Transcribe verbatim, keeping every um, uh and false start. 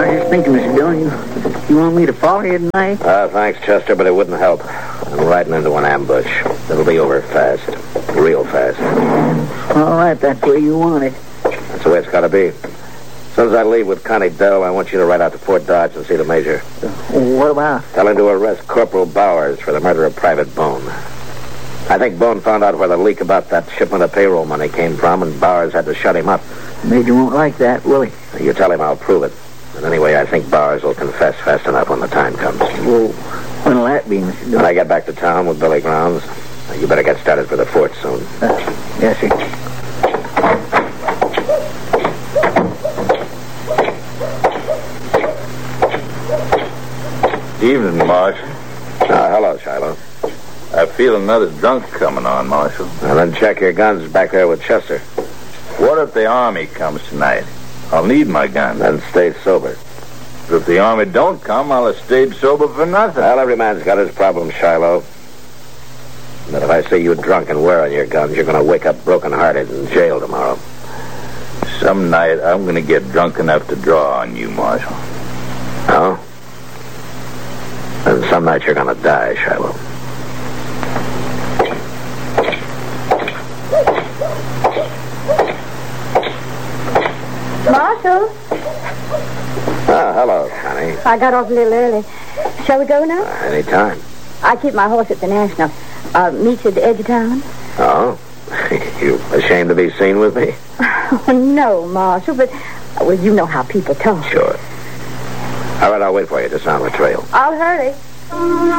I was just thinking, Mister Dillon, you, you want me to follow you tonight? Uh, thanks, Chester, but it wouldn't help. I'm riding into an ambush. It'll be over fast. Real fast. All right, that's the way you want it. That's the way it's got to be. As soon as I leave with Connie Dell, I want you to ride out to Fort Dodge and see the major. What about? Tell him to arrest Corporal Bowers for the murder of Private Bone. I think Bone found out where the leak about that shipment of payroll money came from, and Bowers had to shut him up. Major won't like that, will he? You tell him I'll prove it. And anyway, I think Bowers will confess fast enough when the time comes. Well, when'll that be, Mister Dillon? When I get back to town with Billy Grounds, you better get started for the fort soon. Uh, yes, sir. Evening, Marshal. Oh, hello, Shiloh. I feel another drunk coming on, Marshal. Well, then check your guns back there with Chester. What if the Army comes tonight? I'll need my gun. Then stay sober. But if the Army don't come, I'll have stayed sober for nothing. Well, every man's got his problems, Shiloh. But if I see you drunk and wearing your guns, you're going to wake up broken-hearted in jail tomorrow. Some night, I'm going to get drunk enough to draw on you, Marshal. Oh? And some night you're going to die, Shiloh. Marshal? Ah, hello, Connie. I got off a little early. Shall we go now? Uh, any time. I keep my horse at the National. Uh, meet you at the edge of town? Oh? You ashamed to be seen with me? Oh, no, Marshal, but, well, you know how people talk. Sure. All right, I'll wait for you just on the trail. I'll hurry.